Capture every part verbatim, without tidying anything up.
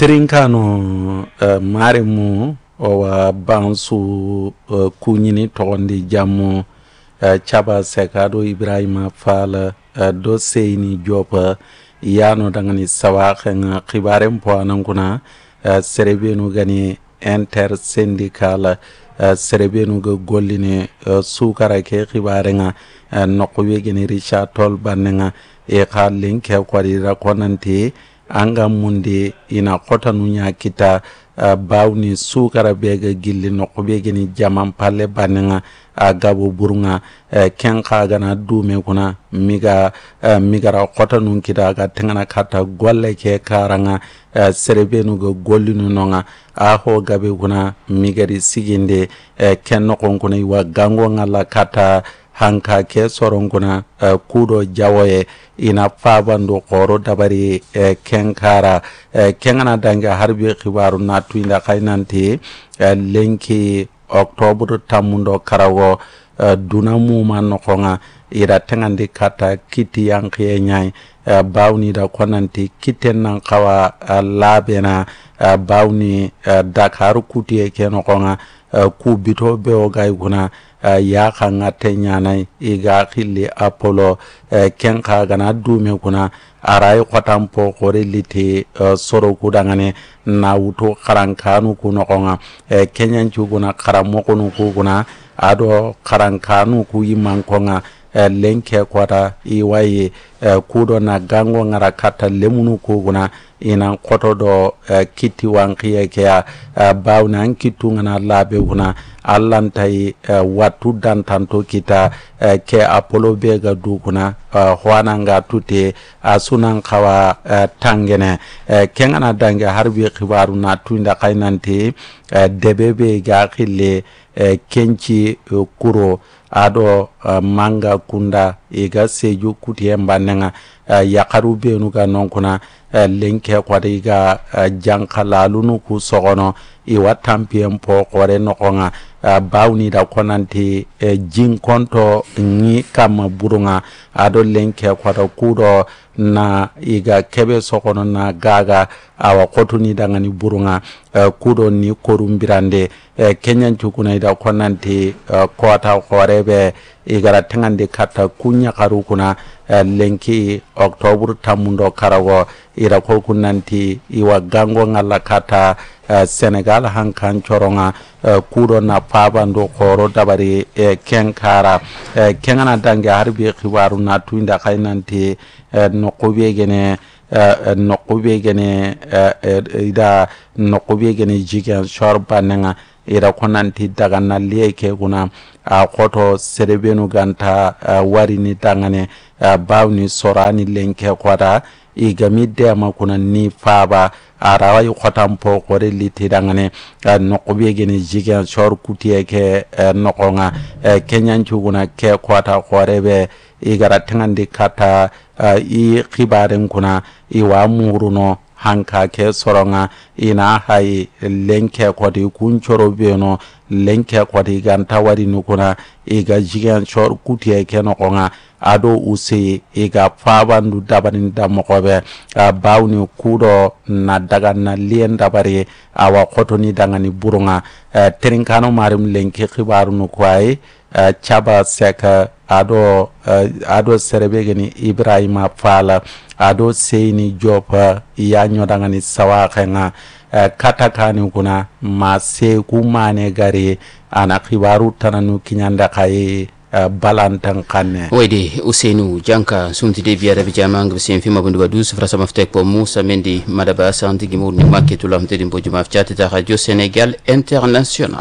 Trinkano uh, marimu owa bansu uh, kunyini tondi jamu uh, chaba sekado Ibrahima Fall uh, do seini jopa yano dangani sawaxenga xibaren poanan kuna uh, serebenu gani intersyndical uh, serebenu ga golline uh, sukara ke xibarenga uh, noqwe gani Richard Toll banenga e xalen ke kwadira konanti anga mundi ina kota nunya kita uh, bawni sukara bega gilli noqbe gani jaman palle banenga a gabo burunga uh, ken kagana dume kuna miga uh, migara kota nun kita ga tengana kata golle ke karanga uh, serebenu go gollinu nonga a ho gabe kuna migari siginde uh, ken nokon kuna iwa gango ngala kata hanka ke soron kuna uh, kudo jawoye ina fabando koro dabari uh, kenkara uh, kengana danga harbi khibaru na tuinda kainanti uh, lenki Oktober tamundo karago uh, dunamu manokonga ira tengandi kata kiti yang nyai uh, bawni da konanti kiten nan kawa uh, labena uh, bawni uh, Dakar kuti ke nokonga uh, ku bito beo gai kuna uh, ya khanga tenyana iga khili Apollo uh, kenka gana dume kuna arai kwatampo kore liti uh, soro kudangane na wuto karankanu kuno konga uh, kenyan chuguna karamoko nukuna ado karankanu kuyiman konga uh, lenke kwata iwaye uh, kudo na gango ngara kata lemunu kuguna ina koto do uh, kiti wankiye kea uh, bawna kitu ngana labe kuna allantai uh, watu dantanto kita uh, ke Apollo bega dukuna uh, hwana nga tute uh, sunan kawa uh, tangene uh, kengana dange harbi khibaru na tuinda kainanti uh, debebe ga khile uh, kenchi uh, kuro ado uh, manga kunda iga seju kuti mbanenga uh, yakaru benu ga nonkuna uh, lenke kwada iga uh, jankala lunu ku sogono iwa tampien po kore nokonga uh, bawni da konanti uh, jin konto ngi kama burunga ado lenke kwada kudo na iga kebe sokono na gaga awa kotuni dangani burunga uh, kudo ni korumbirande uh, kenyan chukuna ida konanti uh, kota korebe igara tengande kata kunya karukuna uh, lenki Oktober tamundo karago ira kokunanti iwa gango ngala kata uh, Senegal hankan choronga uh, kudo na pabando koro dabari uh, kenkara uh, kengana dange harbi khibaru na tuinda kainanti uh, nokobe gene uh, nokobe gene uh, ida nokobe gene jigen shorba nenga ira konanti daga na lieke kuna a koto serebenu ganta uh, wari ni tangane uh, bawni sorani lenke kwada igami dema kuna ni faba arawa yu khotampo kore liti dangane uh, nokobe gene jigen shor kutie ke uh, nokonga uh, kenyan chuguna ke kwata korebe igara tengandi kata uh, i khibaren kuna iwa muruno hanka ke soronga ina hay lenke kwadi kunchoro beno lenke kwadi ganta wari nukuna iga jigen shor kutie ke nokonga ado usi iga fabandu dabarin damokobe uh, bawni kudo na daga na lien dabari awa kotoni dangani burunga uh, terinkano marim lenke khibaru nukwai uh, chaba seka ado uh, ado serebegeni Ibrahima Fall ado seini jopa ya nyodangani sawaxenga uh, katakani kuna ma se kumane gari ana khibaru tananu kinyanda kai uh, balantan kanne wede Ousseynou Dianka suntide biara bijama ngam sen fima bundu badu sufra sama ftek po Moussa Mendi madaba santi gi mawni maketu lam tedin bo juma ftiati ta radio Sénégal international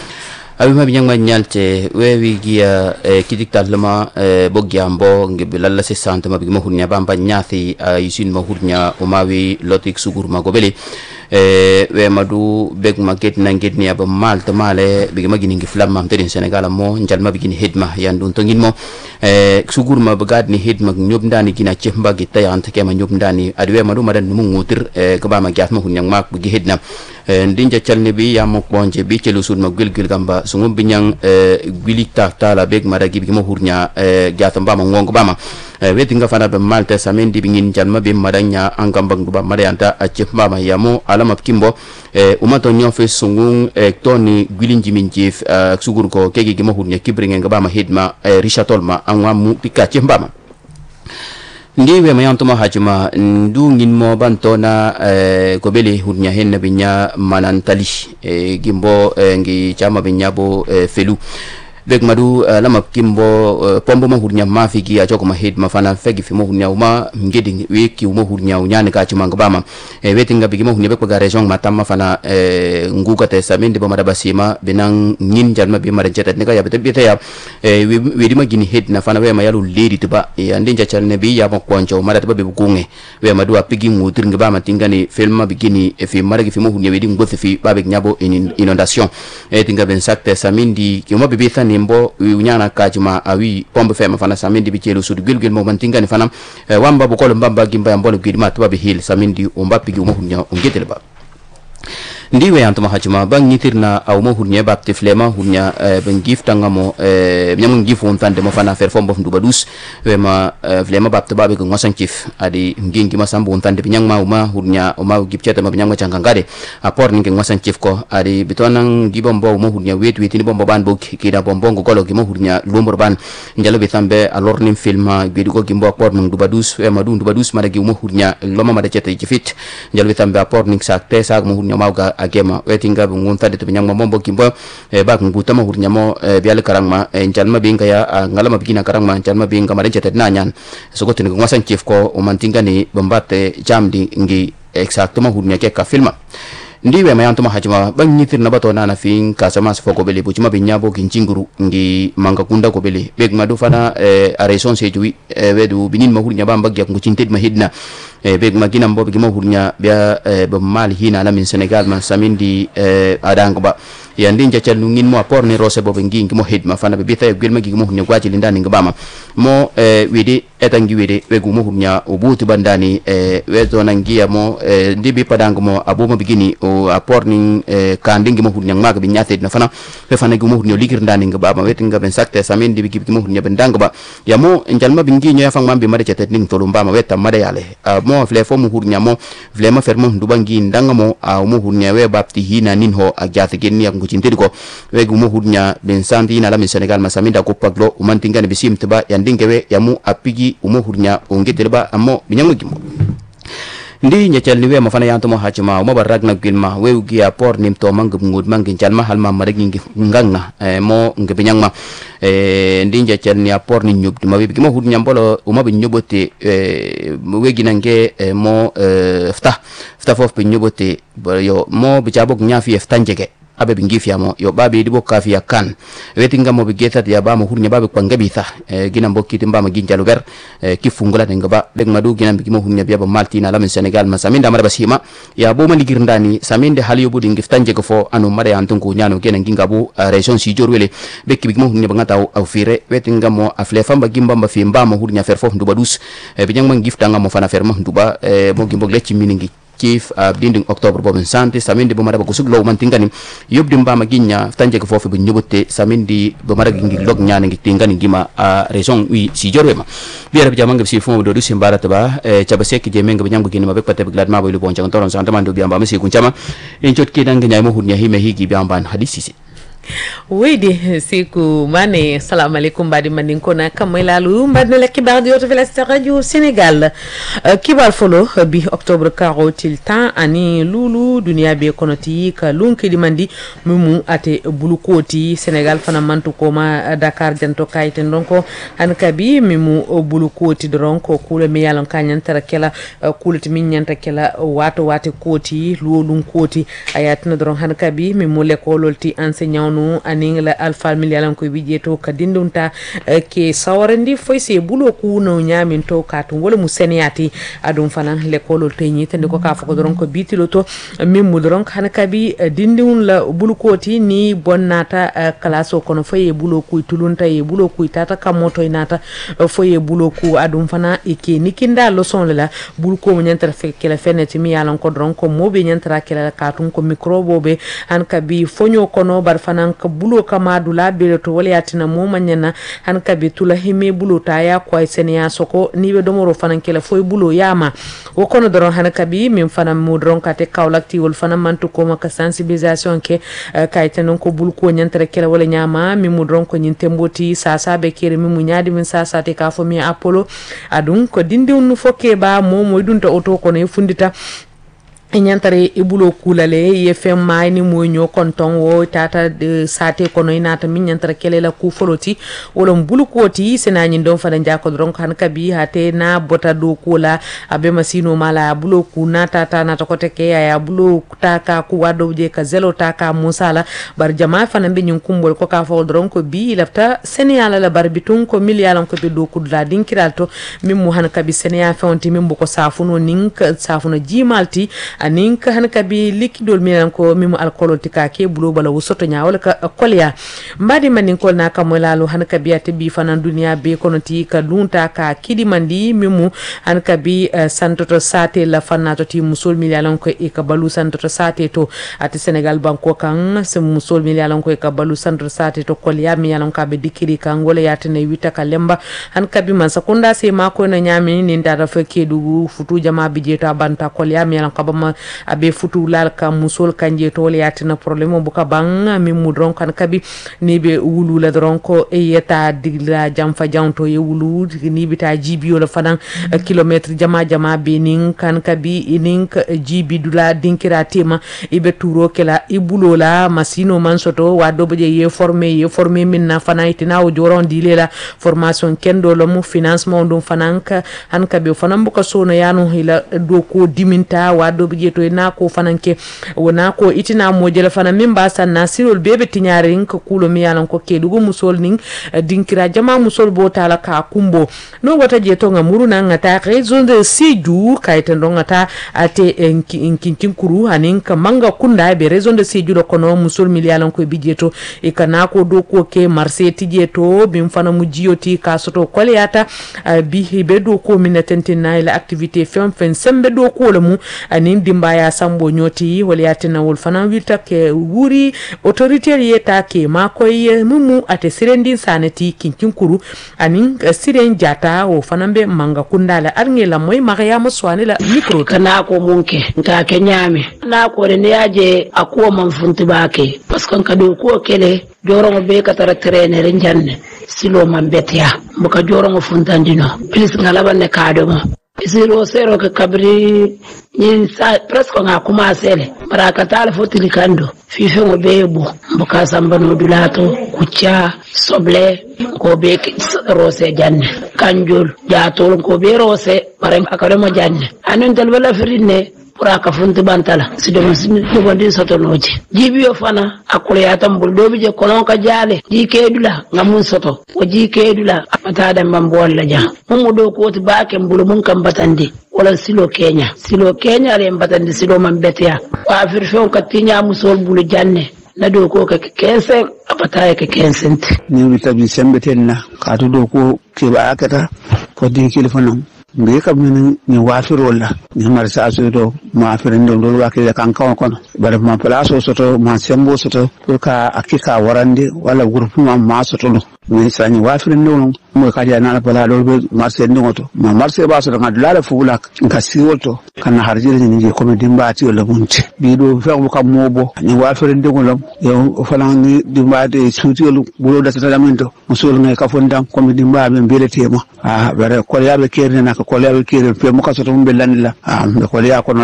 abima binyangma nyalte wewi giya eh, kidiktal lama eh, bogyambo ngibe lalla se sante mabigi mahurnya bamba nyathi uh, yusin mahurnya umawi lotik sugur magobeli eh, we madu beg maget nanget ni aba malta male bigi magini ngi flamma mtedin Senegal mo njal mabigi hidma yandun tongin mo eh, sugur ma bagad ni hidma nyob ndani gina chemba gita yanta kema nyob ndani adwe madu madan mu ngutir eh, kaba ma gyat mahurnya mak bigi hidna ndinja calne bi ya mo bonje bi celu sud ma gil gil gamba sungum binyang gwili ta ta la beg maragi bi mo hurnya jata mbama ngongo bama weti nga fana be malta samendi bi ngin jalma be madanya angambang duba marianta acef mbama yamo alama kimbo umato nyofe sungung toni gwili njiminjif sugur ko kegi gi mo hurnya kibringe ngaba ma hidma rishatol ma anwa mu pika acef mbama ndiwe mayantuma hajuma ndu ngin mo banto na ko bele hurnya henna binya manantali gimbo ngi chama binya bo felu beg madu lama kimbo pombo ma hurnya mafigi a joko ma hid ma fana fegi fi mo hurnya uma ngedi weki uma hurnya unyane ka chima ngabama weti ngabi gi mo hurnya be ko region matama fana nguga te samende ba mada basima benang ngin jalma be mara jetat ne ka ya bete ya we di ma gini hid na fana we ma yalu ledi tiba ya ndinja chalne bi ya mo koncho mara tiba be bukunge we madu apigi ngutir ngabama tingani filma bigini fi mara gi fi mo hurnya we di ngothi fi babe nyabo inondation e tinga ben sakte samindi ki mo be be nimbo unyana kajuma awi pombe fema fana samindi bichelu sud gilgil mo mantinga ni fana wamba bokolo mbamba gimba mbolo gidima tuba bihil samindi umbapi gi umuhunya ungetelba ndiwe antuma hajuma bang nitirna au mo hunya bapte flema hunya ben gifta ngamo nyam ngifu untande mo fana fer fombo nduba dus we ma flema bapte babe ko ngosankif adi ngingi masambu untande binyang ma uma hunya uma gipcheta ma binyang changangade apor ningi ngosankif ko adi bitonang gibombo mo hunya wetu wetini bombo ban bok kida bombo ngolo gi mo hunya lumbur ban njalo bitambe alor nim filma bidugo gimbo apor nduba dus we ma du nduba dus ma gi mo hunya loma ma de cheta jifit njalo bitambe apor ning sakte sak mo hunya mauga agema wetinga bungunta de binyang mombo kimbo e ba nguta ma hurnyamo bial karangma enjalma binga ya ngalama bigina karangma enjalma binga mare jetet nanyan sogotin ngwasan chief ko umantinga ni bombate jamdi ngi exactement hurnya ke ka filma ndiwe mayantuma hajima bang nitir na bato na na fin kasama sfo ko bele buchima binyabo kinjinguru ngi manga kunda ko bele beg madu fana a raison se jui wedu binin mahurnya bamba gyak ngucinted mahidna beg magina mbo bigi mahurnya bia be mal hina na min Senegal man samindi adang ba yandi njacal ngin mo apor ni rose bo bengi ngi mo hidma fana be bita gel magi mo hurnya gwaji lindani ngabama mo widi etangi widi wegu mo hurnya ubuti bandani wedo nangia mo ndibi padango mo abuma bigini apor ni kandingi mo hurnya maga bi nyate na fana fe fana gi mo hurnya ligir ndani ngabama weti ngaben sakte samindi bigi mo hurnya bendanga ba ya mo njalma bingi nyo fang mambe made cetet ning tolumba ma weta made yale mo fle fo mo hurnya mo fle ma fermo ndubangi ndanga mo a mo hurnya we bapti hina nin ho agyate genni ak ngucintedi ko we gu mo hurnya ben sandi na la min Senegal masaminda ko paglo umantinga ne bisim tiba yandinge we yamu apigi umo hurnya ongetelba amo binyango gimo ndi nyachal niwe mafana yanto mo hachima mo baragna gilma we ugi apor nim to mang ngud mang jalma halma maragi nganga mo ngebinyangma ndi nyachal ni apor ni nyub ma bi mo hurnya mbolo uma bi nyobote we ginange mo fta fta fof bi nyobote yo mo bi jabok nyafi ftanjege abe bingi fiamo yo babe dibo kafi kan wetinga mo bigeta ya ba mo hurnya babe kwa ngabitha e, gina mbokki timba ma ginja lugar e, kifungula de ngaba beg madu gina bigi mo hurnya biaba maltina la min Senegal ma saminda mara basima ya bo ma ligir ndani saminde hal yobu dingi ftanje ko fo anu mare antunku nyano gena ginga bu uh, region si jorwele bekki bigi mo hurnya bangata au fire wetinga mo afle famba gimba mba fi mba mo hurnya fer fof nduba dus e, binyang ma giftanga mo fana fer mo nduba e, mo gimbo lecci miningi chief uh, dinding october boben santé samindi bo maraba ko suglo man tingani yobdi mbama ginya tanje ko fofu bu nyobote samindi bo maraba ngi log nyaana ngi tingani gima a uh, raison wi si jorwema biara bi jamanga si fon do du simbara taba e chaba seki je menga nyamgo gini mabe patte glad ma bo lu bon jang toron santa mando biamba mesi ku chama en chot ki danga nyaay mo hunya hime higi biamba hadisi weydi siku mane assalamu alaikum badi mandin kona kamilalu mbadne la kibar di yoto velasta radio Sénégal kibar folo bi octobre quarante temps ani lulu dunia be konoti ka lunki di mandi mumu ate bulukoti Sénégal fana mantu koma Dakar janto kayten donko an kabi mimu bulukoti donko kule mi yalon kanyantara kala kulati min nyanta kala wato wate koti lulun koti ayatna don han kabi mimu le kololti enseignant noonu aning la alpha milialan ko bijeto ka dindunta ke sawarandi foy se bulo ku no nyamin to katu wala mu seniyati adum fanan l'école teñi tande ko ka fako doron ko bitilo to min mu doron kan kabi dindun la bulu koti ni bonnata classe kono foye bulo ku tulunta e bulo ku tata kamoto inata foye bulo ku adum fana ike nikinda leçon la bulu ko mu nyantara fe kala feneti mi yalan ko doron ko mobe nyantara kala katun ko microbe be han kabi fonyo kono bar fanan ka bulo kama dula be to wala yatina mo manyana han kabi tula hime bulo ta ya ko ay seniya soko ni be domoro fanan kala foye bulo yama o kono doron han kabi min fanan mo doron kate kawlakti wol fanan mantu ko maka sensibilisation ke uh, kaytanon ko bul ko nyantare kala wala nyama mi mu doron ko nyinte mboti sasa be kere mi mu nyaadi min sasa te ka fo mi apollo adun ko dindi nu fokke ba mo moy dunta auto ko ne fundita nyantare ibulo kulale ye fem may ni moy nyo konton wo tata de sate kono inata min nyantare kele la ku foloti wala mbulu koti senani don fada jako don kan kabi hate na bota do kula abe masino mala bulo ku na tata na to koteke ya bulo taka ku wado je ka zelo taka musala bar jama fana be nyun kumbol ko ka fo don ko bi lafta seniyala la bar bitun ko miliyalan ko be do ku la dinkiralto min mu han kabi seniya fonti min bu ko safuno nink safuno jimalti anin ka han kabi likidol minan ko mimu alcool tika ke bulo bala wusoto nya wala ka kolya mbadi manin kol na ka molalo han kabi ate bi fanan dunia be kono ti ka lunta ka kidi mandi mimu han kabi uh, santoto sate la fanato ti musul milan ko e ka balu santoto sate to ate Senegal banko kan se musul milan ko e ka balu santoto sate to kolya milan ka be dikiri kan wala yatene wita ka lemba han kabi man sakunda se mako na nyami ni ndara fa kedu futu jama bi jeta banta kolya milan ka ba abe futu lal ka musol kanje to le yatina problème bu ka bang mi mudron kan kabi ni be wulu la dron ko e yeta digla jam fa janto ye wulu ni bita jibi wala fadan kilomètre jama jama be nin kan kabi nin jibi dula dinkira tema ibe turo kala ibulo la masino mansoto wa do je ye formé ye formé min na fana itina o joron dilela formation kendo lo mu financement dum fananka han kabi fanan bu ka sono yanu hila do ko diminta wa do je to na ko fananke wona ko itina mojele fana min ba sanna sirol bebe tinyarin ko kulo mi yalan ko kedugo musol ning dinkira jama musol bo tala ka kumbo no wata je to ngamuru na ngata raison de séjour kayten do ngata ate enkin kuru hanin ka manga kunda be raison de séjour ko no musol mi yalan ko bijeto e kana ko do ko ke marché tijeto bim fana mu jiyoti ka soto kolyata bi be do ko minatentina ila activité fem fen sembe do ko le mu anin dimbaya sambo nyoti wala yatina wol fana wilta ke wuri autorité yeta ke makoy mumu ate sirendin sanati kinkinkuru anin siren jata o fanambe manga kundala arngela moy magaya maswani la micro kana ko munke nta ke nyame na ko ne yaje akuwa man funti bake parce que kado ko kele jorongo be ka tara trainer janne silo man betya buka jorongo funtandino please ngalaba ne kado mo zero zero ke kabri ni sa presque nga kuma sele baraka tala fotili kando fife ngo bebo mbuka samba no dulato kucha soble ko be rose janne kanjul jatol ko be rose bare akare mo janne anon dal wala firine pura ka funti bantala sido musini do bondi sotonoji jibiyo fana akule atambul do bije kono ka jale ji kedula ngamun soto o ji kedula mata da mbol la ja mu do ko ti baake mbulu mun kam batandi wala silo Kenya silo Kenya re batandi silo man betia wa firfon ka tinya musol bulu janne na do ko ka kense apata ka kensent ni witabi sembetenna ka to do ko ke ba akata ko di telefonam mbe kam ni ni wafiro la ni marsa asoto ma firendo do wakile kan kan kono bare ma place soto ma sembo soto pour ka akika warande wala groupement ma soto no ni sani wafirendo mo ka dia na bala do be marse ngoto ma marse ba soto ngadula la fugula ka siwoto kana harjire ni ko me dimbati wala munti bi do fe ko kam mobo ni wafirendo ngolom yo falan ni dimbati suti wala bulo da tata minto musul ngai ka fondam ko me dimbabe beletema ah bare ko yabe kerne na ko lewe kire pe mo ka soto mbe lanila ah be ko ya ko non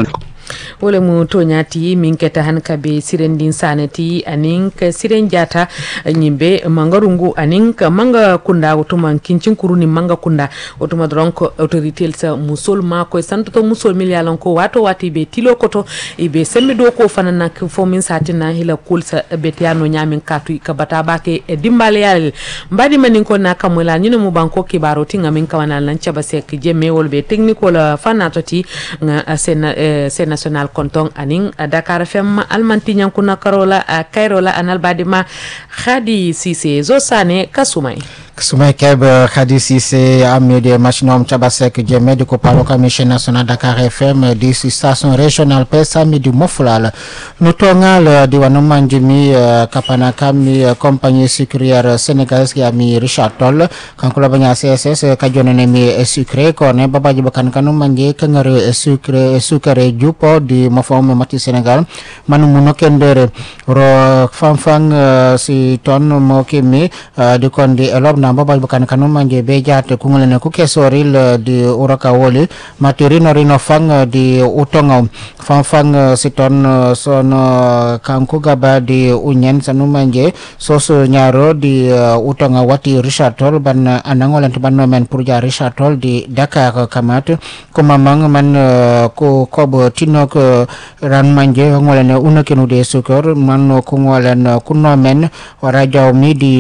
wole mu toñati min keta han kabe siren din sanati anin ka siren jata nyimbe mangarungu anin ka manga kunda otuma kincin kuruni manga kunda otuma donc autorité sa musol ma ko santo to musol milyalan ko wato wati be tilo koto ibe semmi do ko fanana ko fomin satina hila kulsa betiano nyamin katu ka bata bake e dimbale yal mbadi manin ko na kamula nyino mu banko kibaro tinga min kawana lan chaba sek jemme wolbe technical fanatoti nga sen sen national kontong aning Dakar F M almantinyan kuna karola kairola anal badima Khadi Cissé Zosane Kasumay Kasumay Keb Khadi Cissé amede machinom Chabasek Jeme de Kopalo Commission national Dakar F M di station régionale pesami du Mofulal nutongal di wanomanjimi kapana kami compagnie sucrière sénégalaise qui a mis Richard Toll kankula banya C S S kajonene mi sucré kone babaji bakan kanu manje kangare sucré sucré jupo di mofom mati Sénégal manu munokendere ro fanfang si ton mo kimi di kondi elob na babaji bakan kanu manje bejate kungulene ku kesoril di uraka woli maturino rino fang di utonga fanfang si ton sono kanku gaba di unyen sanu manje soso nyaro di utonga wati Richard Toll ban anangolan ban men purja Richard Toll di Dakar kamat kumamang man ko kobo tinok ran manje ngolane unakenu de sukar man ko ngolan kunno men warajaw mi di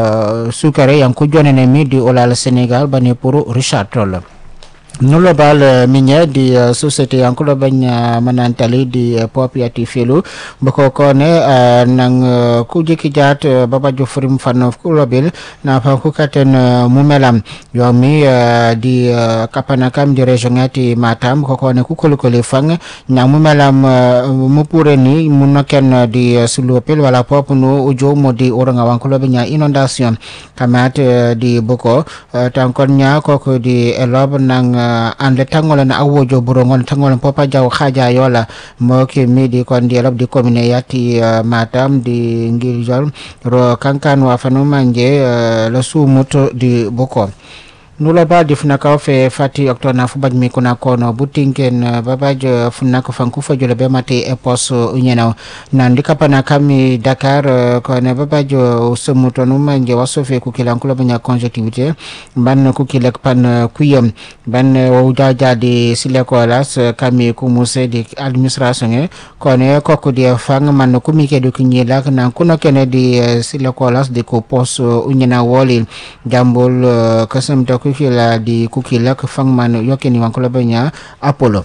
sukare yang ko jonene mi di olal Sénégal bane pour Richard Toll nulo bal minye di uh, société yankulo banya manantali di uh, propriété felu bako kone uh, nang uh, kujiki jat uh, baba jofrim fan of kulobil na pa kukaten uh, mumelam yomi uh, di uh, kapanakam di regionati Matam ko kone kukulukuli fang na mumelam uh, mupure ni munoken uh, di uh, sulopil wala popunu ujo mo di oranga wankulo banya inondation kamat uh, di boko uh, tankonnya koko di elob nang uh, ande tangola na awojo burongon tangola popa jaw khaja yola mo ke midi kon di lab di commune yati uh, Matam di Ngirijol ro kankan wa fanu manje uh, la sumuto di boko nula ba di funaka fe fati oktona fubaj mi kuna kono butinken uh, babaj funaka fanku fa jole be mate epos uh, unyena nandi kapana kami Dakar uh, ko ne babaj uh, sumuto no manje wasofe ku kilankula banya conjonctivité ban ku kilak pan uh, kuyam ban uh, jaja di silekolas uh, kami ku muse di administration ko ne kokku di fang man ku mi ke du kinyela na kuno kene di uh, silekolas di ku pos uh, unyena woli jambul uh, kasam to kukila di kukila kefangman yokeni wankola banya Apollo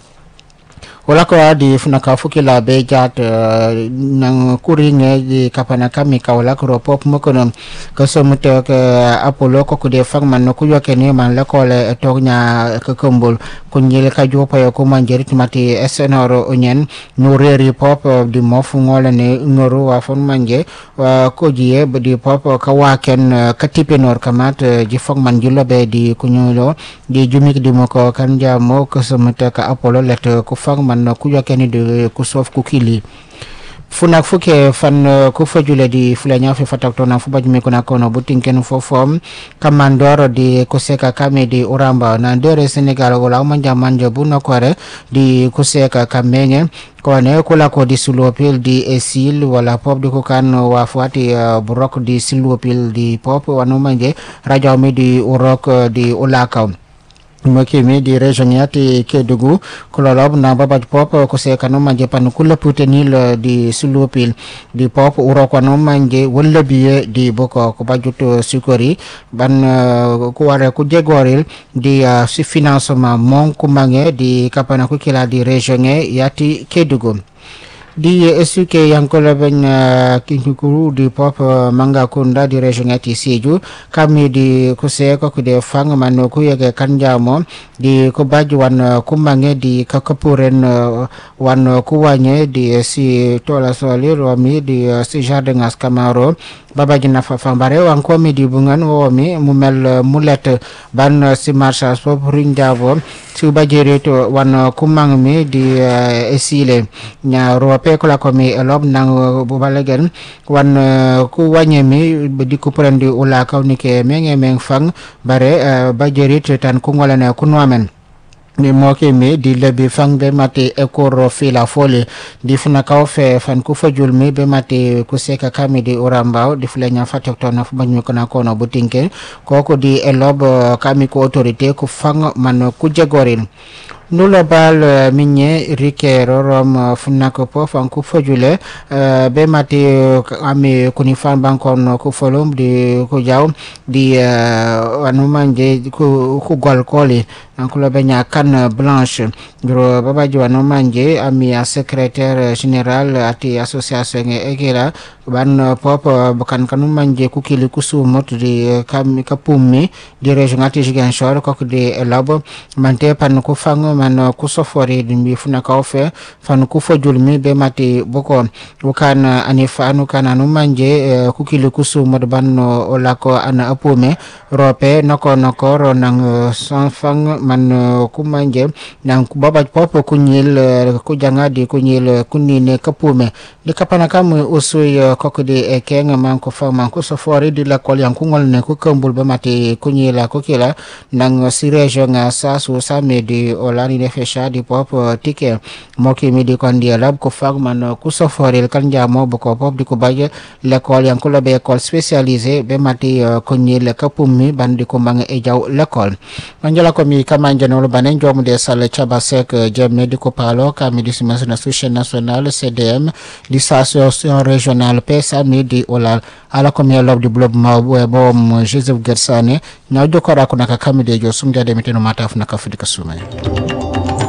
wala ko di funaka fukila be jat uh, nang kuringe di kapana kami kawala ko pop mo kono ko somute ke Apollo ko ko de fangman no ku yokeni man la ko le tognya ke kombol ko nyele ka jopa yo ko manjerit mati snoro onyen no reri pop uh, di mofu ngole ne ngoro wa fon manje uh, ko jiye di pop ka waken uh, katipenor kamat uh, ji fangman julo be di kunyolo di jumik di moko kan jamo ko somute ka Apollo let ko fangman no ku yokeni de ku sof ku kili funak fuke fan uh, ku fajule di fulanya fi fatak tona fu bajmi kuna kono butinken fo fom kamandoro di kuseka kame di uramba na ndere Senegal wala manja manja buno kware di kuseka kamenye kone kula ko di sulopil di esil wala pop di kukan wafuati uh, burok di silopil di pop wanu manje raja mi di urok uh, di ulakaw mokimi di region yati Kédougou kololob na babaj pop ko se kanu manje pan kula putenil di sulupil di pop uro kono manje wala biye di boko ko bajuto sukori ban uh, ko wara ku jegoril di uh, si financement mon ku mange di kapana ku kila di region yati Kédougou di esuke yankola ben uh, kinkuru di pop uh, manga kunda di region ati Sédhiou kami di kuse ko de fang mano ku yege kanjamo di ko baju wan uh, kumange di kakapuren uh, wan uh, kuwanye di uh, si tola soli romi di uh, si jardin askamaro babaji na fambare wan ko mi di bungan wo mi mumel uh, mulet ban uh, si marcha so rinjavo si bajere to wan uh, kumang mi di uh, esile nya ro pe ko la ko mi elob nang bu balegen wan uh, ku wanye mi di ku prendi ula kaw ni ke menge meng fang bare uh, bajere tan ku ngolane ku nomen ni moke mi di lebi fang be mate ekor fila fole di funa kaw fe fan ku fa julmi be mate ku seka kami di urambao di fule nya fatok to na fu banyu kana kono butinke koko di elob kami ko autorité ku fang man ku jegorin nulo bal uh, minye rike rorom uh, funako po fanku fojule uh, be mati uh, ami kunifan bankon ku folum di ku jaw di uh, anumanje ku ku gol koli ankulo benya kan blanche gro babaji anumanje ami a secrétaire général ati association egera ban pop bukan kanumanje ku kili kusumot di uh, kam kapumi di region ati Ziguinchor ko di elabo mante pan ku fango man kusofori dimbi funa kaufe fan kufo julmi be mati boko bukan anifa anu kana numanje uh, kukili kusu modban olako ana apume rope noko noko ro nang uh, sanfang man uh, kumanje nang baba popo kunyil uh, kujanga di kunyil uh, kunine kapume di kapana kamu usui uh, kokudi ekeng man ko fa man kusofori di la kol yang kungol ne ku kambul be mati kunyila kukila nang uh, sirejo nga sasu same di olani ne fesha di pop uh, tike moki mi di kon di lab ko fag man uh, kusoforil kan jamo bu ko pop di ko baye l'école yang ko be école spécialisée be mati uh, kunyil kapumi bandi ko mang e jaw l'école manjala ko mi kamanje no banen jom de sale chaba sek uh, jem medico palo ka médecine nationale C D M di association régionale P S A mi di olal ala ko mi lob di blob ma bo mo Joseph Gersane na do ko ra ko naka kamide jo sumja de meteno mataf naka fudika sumay